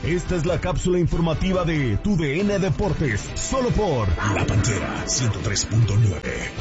Esta es la cápsula informativa de Tu DN Deportes, solo por La Pantera 103.9.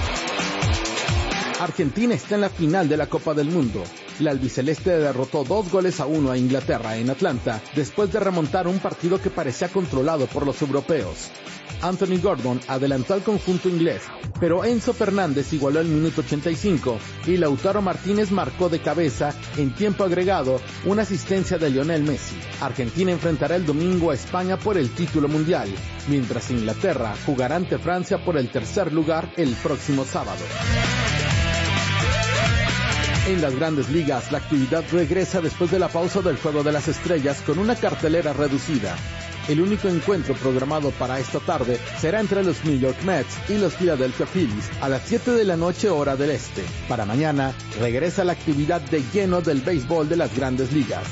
Argentina está en la final de la Copa del Mundo. La albiceleste derrotó 2-1 a Inglaterra en Atlanta, después de remontar un partido que parecía controlado por los europeos. Anthony Gordon adelantó al conjunto inglés, pero Enzo Fernández igualó el minuto 85 y Lautaro Martínez marcó de cabeza, en tiempo agregado, una asistencia de Lionel Messi. Argentina enfrentará el domingo a España por el título mundial, mientras Inglaterra jugará ante Francia por el tercer lugar el próximo sábado. En las Grandes Ligas, la actividad regresa después de la pausa del Juego de las Estrellas con una cartelera reducida. El único encuentro programado para esta tarde será entre los New York Mets y los Philadelphia Phillies a las 7 de la noche hora del este. Para mañana, regresa la actividad de lleno del béisbol de las Grandes Ligas.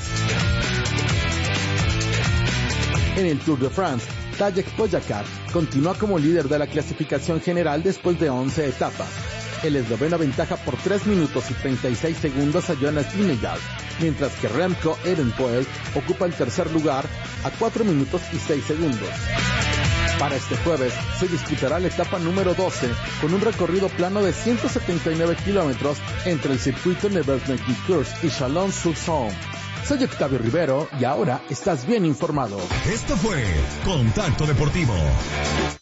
En el Tour de France, Tadej Pogačar continúa como líder de la clasificación general después de 11 etapas. El esloveno aventaja por 3 minutos y 36 segundos a Jonas Vingegaard, mientras que Remco Evenepoel ocupa el tercer lugar a 4 minutos y 6 segundos. Para este jueves se disputará la etapa número 12 con un recorrido plano de 179 kilómetros entre el circuito Nevers-Course y Chalon-sur-Saône. Soy Octavio Rivero y ahora estás bien informado. Esto fue Contacto Deportivo.